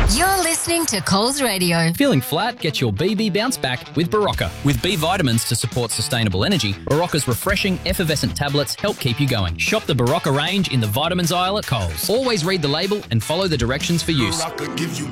You're listening to Coles Radio. Feeling flat? Get your BB bounce back with Barocca. With B vitamins to support sustainable energy, Barocca's refreshing, effervescent tablets help keep you going. Shop the Barocca range in the vitamins aisle at Coles. Always read the label and follow the directions for use. Barocca gives you